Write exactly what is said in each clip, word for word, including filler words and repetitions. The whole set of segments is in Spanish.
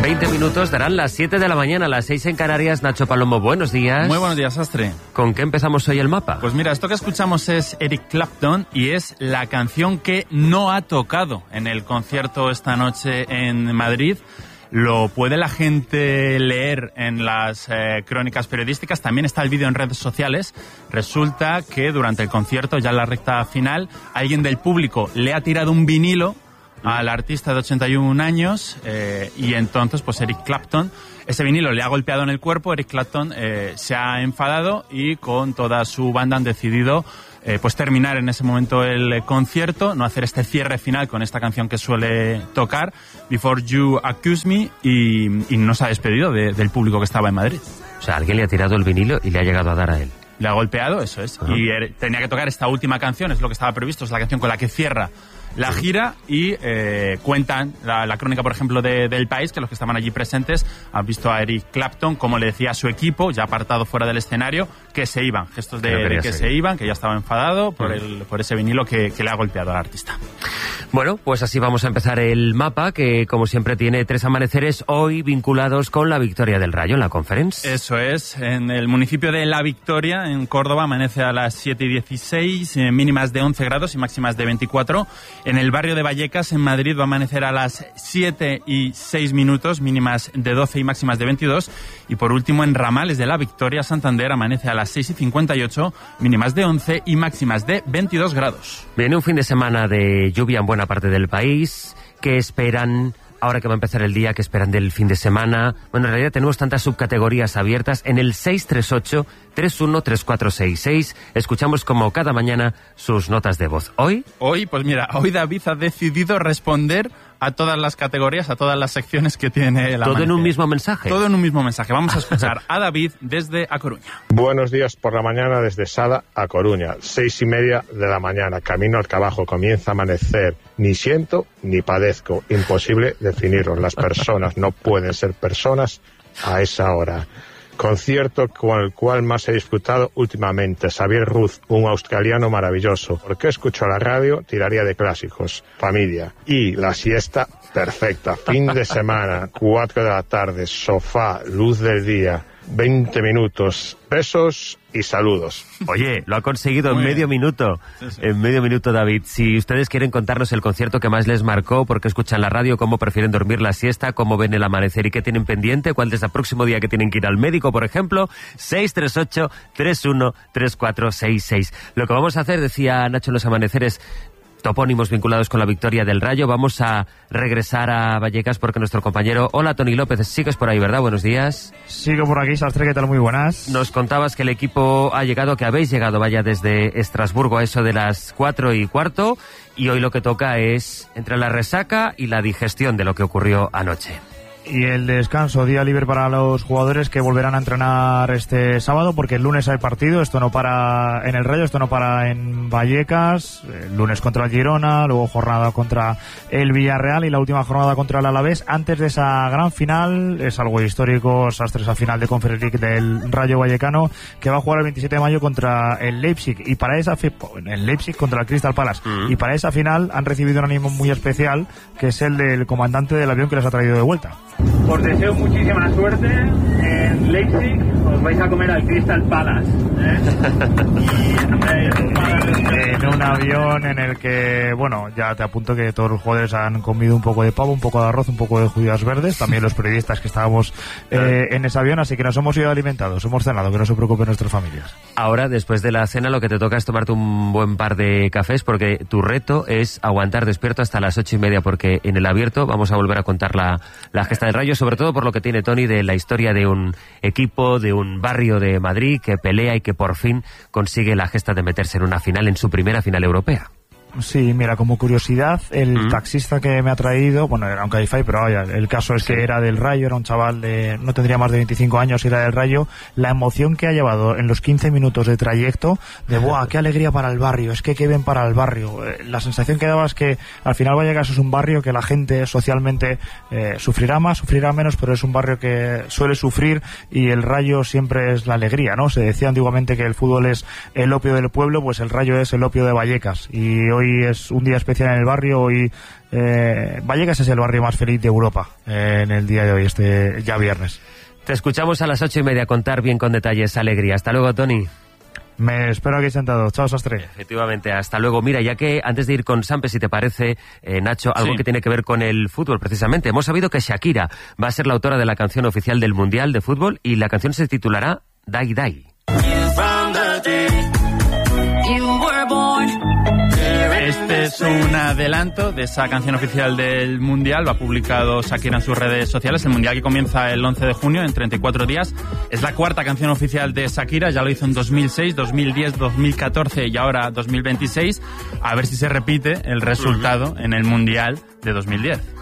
veinte minutos darán las siete de la mañana, las seis en Canarias. Nacho Palomo, buenos días. Muy buenos días, Astre. ¿Con qué empezamos hoy el mapa? Pues mira, esto que escuchamos es Eric Clapton y es la canción que no ha tocado en el concierto esta noche en Madrid. Lo puede la gente leer en las eh, crónicas periodísticas. También está el vídeo en redes sociales. Resulta que durante el concierto, ya en la recta final, alguien del público le ha tirado un vinilo al artista de ochenta y un años eh, y entonces pues Eric Clapton, ese vinilo le ha golpeado en el cuerpo. Eric Clapton eh, se ha enfadado y con toda su banda han decidido eh, pues terminar en ese momento el concierto, no hacer este cierre final con esta canción que suele tocar, Before You Accuse Me, y, y no se ha despedido de, del público que estaba en Madrid. O sea, alguien le ha tirado el vinilo y le ha llegado a dar a él. Le ha golpeado, eso es. Uh-huh. Y er, tenía que tocar esta última canción, es lo que estaba previsto, es la canción con la que cierra la gira y eh, cuentan la, la crónica, por ejemplo, de, del País, que los que estaban allí presentes han visto a Eric Clapton, como le decía a su equipo, ya apartado fuera del escenario, que se iban, gestos de, de que seguir. se iban, que ya estaba enfadado por, el, por ese vinilo que, que le ha golpeado al artista. Bueno, pues así vamos a empezar el mapa, que como siempre tiene tres amaneceres hoy vinculados con la victoria del Rayo en la Conference. Eso es, en el municipio de La Victoria, en Córdoba, amanece a las siete y dieciséis, eh, mínimas de once grados y máximas de veinticuatro. En el barrio de Vallecas, en Madrid, va a amanecer a las siete y seis minutos, mínimas de doce y máximas de veintidós. Y por último, en Ramales de La Victoria, Santander, amanece a las seis y cincuenta y ocho, mínimas de once y máximas de veintidós grados. Viene un fin de semana de lluvia en buena parte del país. ¿Qué esperan ahora que va a empezar el día? ¿Qué esperan del fin de semana? Bueno, en realidad tenemos tantas subcategorías abiertas. En el seis tres ocho, tres uno tres cuatro seis seis escuchamos como cada mañana sus notas de voz. ¿Hoy? Hoy, pues mira, hoy David ha decidido responder a todas las categorías, a todas las secciones que tiene la ¿Todo amanecer. en un mismo mensaje? Todo en un mismo mensaje. Vamos a escuchar a David desde A Coruña. Buenos días por la mañana desde Sada a Coruña. Seis y media de la mañana. Camino al trabajo. Comienza a amanecer. Ni siento ni padezco. Imposible definirlo. Las personas no pueden ser personas a esa hora. Concierto con el cual más he disfrutado últimamente. Xavier Ruz, un australiano maravilloso. ¿Por qué escucho la radio? Tiraría de clásicos. Familia. Y la siesta perfecta. Fin de semana, cuatro de la tarde, sofá, luz del día, veinte minutos, besos y saludos. Oye, lo ha conseguido Muy en medio bien. minuto. Sí, sí. En medio minuto, David. Si ustedes quieren contarnos el concierto que más les marcó, por qué escuchan la radio, cómo prefieren dormir la siesta, cómo ven el amanecer y qué tienen pendiente, cuál es el próximo día que tienen que ir al médico, por ejemplo, seis tres ocho, tres uno tres cuatro seis seis. Lo que vamos a hacer, decía Nacho en los amaneceres, topónimos vinculados con la victoria del Rayo. Vamos a regresar a Vallecas porque nuestro compañero, hola Tony López, sigues por ahí, ¿verdad? Buenos días. Sigo por aquí, Sastre, ¿qué tal? Muy buenas. Nos contabas que el equipo ha llegado, que habéis llegado, vaya, desde Estrasburgo a eso de las cuatro y cuarto, y hoy lo que toca es entre la resaca y la digestión de lo que ocurrió anoche. Y el descanso, día libre para los jugadores que volverán a entrenar este sábado, porque el lunes hay partido, esto no para en el Rayo, esto no para en Vallecas, el lunes contra el Girona, luego jornada contra el Villarreal y la última jornada contra el Alavés, antes de esa gran final. Es algo histórico, Sastre, esa final de Conference League del Rayo Vallecano, que va a jugar el veintisiete de mayo contra el Leipzig, y para esa fi- el Leipzig contra el Crystal Palace, mm. y para esa final han recibido un ánimo muy especial, que es el del comandante del avión que les ha traído de vuelta. Os deseo muchísima suerte en Leipzig, os vais a comer al Crystal Palace, ¿eh? En un avión en el que, bueno, ya te apunto que todos los jugadores han comido un poco de pavo, un poco de arroz, un poco de judías verdes, también los periodistas que estábamos eh, en ese avión, así que nos hemos ido alimentados, hemos cenado, que no se preocupen nuestras familias. Ahora, después de la cena, lo que te toca es tomarte un buen par de cafés, porque tu reto es aguantar despierto hasta las ocho y media, porque en el abierto vamos a volver a contar la, la gesta del Rayo, sobre todo por lo que tiene Tony de la historia de un equipo, de un barrio de Madrid que pelea y que por fin consigue la gesta de meterse en una final, en su primera final europea. Sí, mira, como curiosidad, el mm. taxista que me ha traído, bueno, era un Cabify, pero vaya, el caso es que sí. era del Rayo, era un chaval de, no tendría más de veinticinco años, era del Rayo, la emoción que ha llevado en los quince minutos de trayecto, de ¡buah, qué alegría para el barrio! Es que qué bien para el barrio. La sensación que daba es que al final Vallecas es un barrio que la gente socialmente eh, sufrirá más, sufrirá menos, pero es un barrio que suele sufrir, y el Rayo siempre es la alegría, ¿no? Se decía antiguamente que el fútbol es el opio del pueblo, pues el Rayo es el opio de Vallecas, y hoy hoy es un día especial en el barrio. Hoy eh, Vallecas es el barrio más feliz de Europa eh, en el día de hoy, este ya viernes. Te escuchamos a las ocho y media contar bien con detalles alegría. Hasta luego, Tony. Me espero aquí sentado. Chao, Sastre. Efectivamente, hasta luego. Mira, ya que antes de ir con Sampe, si te parece, eh, Nacho, algo sí. que tiene que ver con el fútbol, precisamente. Hemos sabido que Shakira va a ser la autora de la canción oficial del Mundial de Fútbol y la canción se titulará Die Die. Este es un adelanto de esa canción oficial del Mundial. Lo ha publicado Shakira en sus redes sociales. El Mundial que comienza el once de junio, en treinta y cuatro días. Es la cuarta canción oficial de Shakira. Ya lo hizo en dos mil seis, dos mil diez, dos mil catorce y ahora dos mil veintiséis. A ver si se repite el resultado en el Mundial de dos mil diez.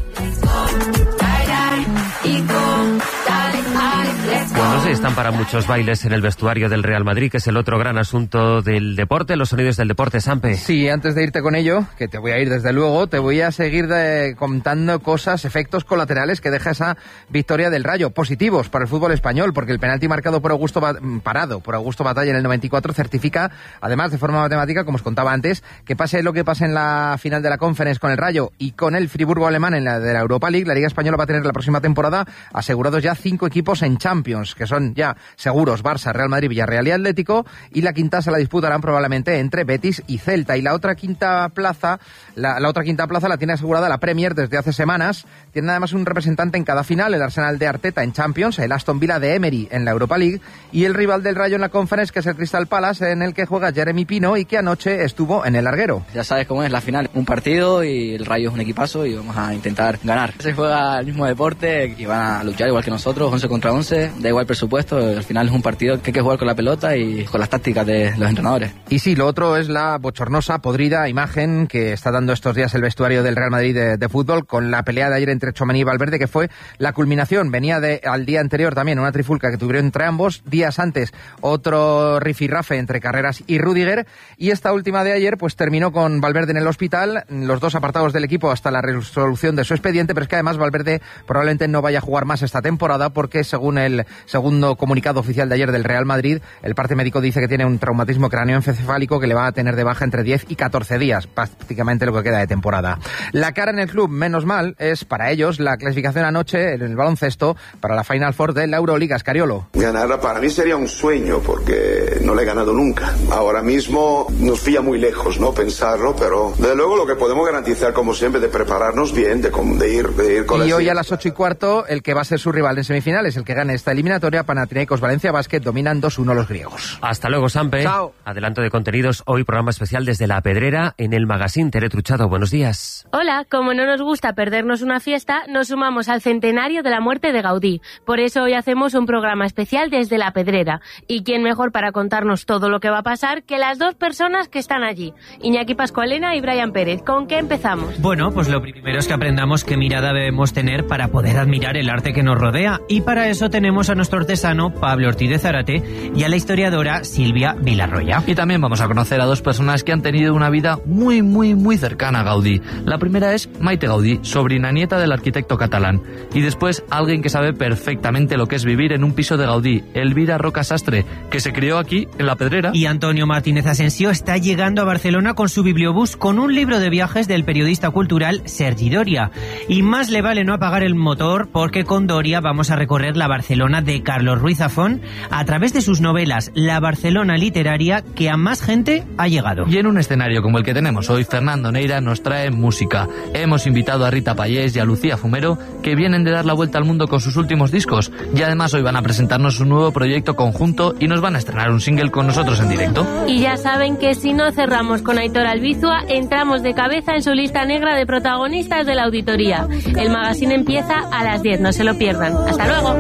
Pues no sé, están para muchos bailes en el vestuario del Real Madrid, que es el otro gran asunto del deporte, los sonidos del deporte, Sampe. Sí, antes de irte con ello, que te voy a ir desde luego, te voy a seguir de, contando cosas, efectos colaterales que deja esa victoria del Rayo, positivos para el fútbol español, porque el penalti marcado por Augusto ba- parado por Augusto Batalla en el noventa y cuatro certifica, además de forma matemática, como os contaba antes, que pase lo que pase en la final de la Conference con el Rayo y con el Friburgo alemán en la de la Europa League, la Liga Española va a tener la próxima temporada asegurados ya cinco equipos en Champions, que son ya seguros Barça, Real Madrid, Villarreal y Atlético, y la quinta se la disputarán probablemente entre Betis y Celta. Y la otra quinta plaza, la, la otra quinta plaza la tiene asegurada la Premier desde hace semanas. Tiene además un representante en cada final, el Arsenal de Arteta en Champions, el Aston Villa de Emery en la Europa League y el rival del Rayo en la Conference, que es el Crystal Palace, en el que juega Jeremy Pino y que anoche estuvo en el larguero. Ya sabes cómo es la final, un partido y el Rayo es un equipazo y vamos a intentar ganar. Se juega el mismo deporte y van a luchar igual que nosotros, once contra once, da igual presupuesto, al final es un partido que hay que jugar con la pelota y con las tácticas de los entrenadores. Y sí, lo otro es la bochornosa, podrida imagen que está dando estos días el vestuario del Real Madrid de, de fútbol, con la pelea de ayer entre Tchouaméni y Valverde, que fue la culminación. Venía de al día anterior también una trifulca que tuvieron entre ambos, días antes otro rifirrafe entre Carreras y Rüdiger, y esta última de ayer pues terminó con Valverde en el hospital, los dos apartados del equipo hasta la resolución de su expediente, pero es que además Valverde probablemente no vaya a jugar más esta temporada porque, según el segundo comunicado oficial de ayer del Real Madrid, el parte médico dice que tiene un traumatismo cráneoencefálico que le va a tener de baja entre diez y catorce días, prácticamente lo que queda de temporada. La cara en el club, menos mal, es para ellos la clasificación anoche en el baloncesto para la Final Four de la Euroliga. Escariolo. Ganar para mí sería un sueño porque no le he ganado nunca. Ahora mismo nos pilla muy lejos, ¿no? Pensarlo, pero desde luego lo que podemos garantizar, como siempre, de prepararnos bien, de, de ir, de ir con la... Y hoy a las ocho y cuarto, el que va a ser su rival en semifinales, el que gane esta eliminatoria, Panathinaikos Valencia Basket, dominan dos uno los griegos. Hasta luego, Sampe. Chao. Adelanto de contenidos, hoy programa especial desde La Pedrera en el Magazine. Tere Truchado, buenos días. Hola, como no nos gusta perdernos una fiesta, nos sumamos al centenario de la muerte de Gaudí. Por eso hoy hacemos un programa especial desde La Pedrera. ¿Y quién mejor para contarnos todo lo que va a pasar que las dos personas que están allí? Iñaki Pascualena y Brian Pérez. ¿Con qué empezamos? Bueno, pues lo primero es que aprendamos qué mirada debemos tener para poder admirar el arte que nos rodea. Y para eso tenemos a nuestro artesano Pablo Ortiz de Zárate y a la historiadora Silvia Vilarroya. Y también vamos a conocer a dos personas que han tenido una vida muy, muy, muy cercana a Gaudí. La primera es Maite Gaudí, sobrina nieta del arquitecto catalán. Y después alguien que sabe perfectamente lo que es vivir en un piso de Gaudí, Elvira Roca Sastre, que se crió aquí, en La Pedrera. Y Antonio Martínez Asensio está llegando a Barcelona con su bibliobús con un libro de viajes del periodista cultural Sergi Doria. Y más le vale no apagar el motor porque con Doria vamos a recorrer la Barcelona de Carlos Ruiz Zafón a través de sus novelas, la Barcelona literaria que a más gente ha llegado. Y en un escenario como el que tenemos hoy, Fernando Neira nos trae música. Hemos invitado a Rita Payés y a Lucía Fumero, que vienen de dar la vuelta al mundo con sus últimos discos. Y además hoy van a presentarnos un nuevo proyecto conjunto y nos van a estrenar un single con nosotros en directo. Y ya saben que si no cerramos con Aitor Albizua, entramos de cabeza en su lista negra de protagonistas de la auditoría. El magazine empieza a las diez, no se lo pierdan. Hasta luego.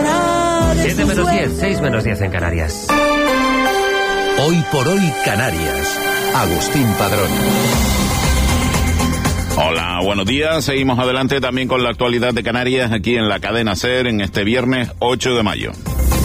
siete menos diez, seis menos diez en Canarias. Hoy por hoy Canarias. Agustín Padrón. Hola, buenos días. Seguimos adelante también con la actualidad de Canarias aquí en la cadena SER en este viernes ocho de mayo.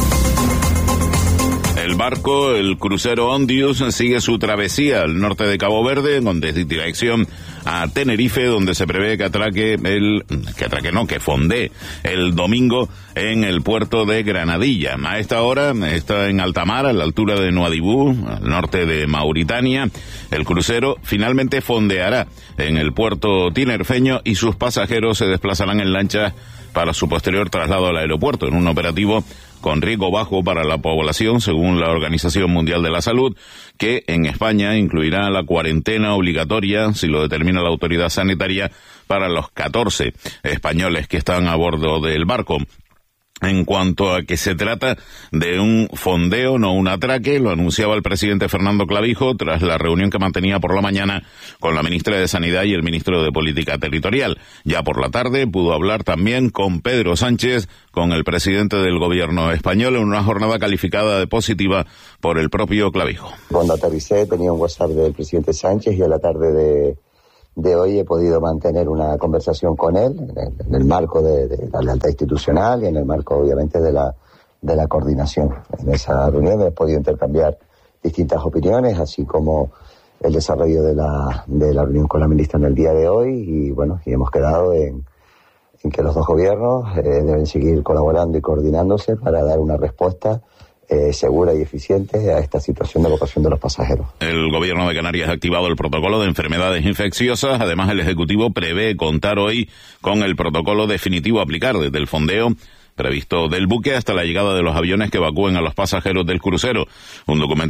El barco, el crucero Ondius, sigue su travesía al norte de Cabo Verde, donde dirección a Tenerife, donde se prevé que atraque el, que atraque no, que fondee el domingo en el puerto de Granadilla. A esta hora está en alta mar, a la altura de Nuadhibou, al norte de Mauritania. El crucero finalmente fondeará en el puerto tinerfeño y sus pasajeros se desplazarán en lanchas para su posterior traslado al aeropuerto, en un operativo con riesgo bajo para la población, según la Organización Mundial de la Salud, que en España incluirá la cuarentena obligatoria, si lo determina la autoridad sanitaria, para los catorce españoles que están a bordo del barco. En cuanto a que se trata de un fondeo, no un atraque, lo anunciaba el presidente Fernando Clavijo tras la reunión que mantenía por la mañana con la ministra de Sanidad y el ministro de Política Territorial. Ya por la tarde pudo hablar también con Pedro Sánchez, con el presidente del gobierno español, en una jornada calificada de positiva por el propio Clavijo. Cuando aterricé tenía un WhatsApp del presidente Sánchez y a la tarde de... de hoy he podido mantener una conversación con él en el, en el marco de, de la lealtad institucional y en el marco, obviamente, de la, de la coordinación. En esa reunión he podido intercambiar distintas opiniones, así como el desarrollo de la, de la reunión con la ministra en el día de hoy y, bueno, y hemos quedado en, en que los dos gobiernos eh, deben seguir colaborando y coordinándose para dar una respuesta Eh, segura y eficiente a esta situación de evacuación de los pasajeros. El gobierno de Canarias ha activado el protocolo de enfermedades infecciosas. Además, el Ejecutivo prevé contar hoy con el protocolo definitivo a aplicar desde el fondeo previsto del buque hasta la llegada de los aviones que evacúen a los pasajeros del crucero. Un documento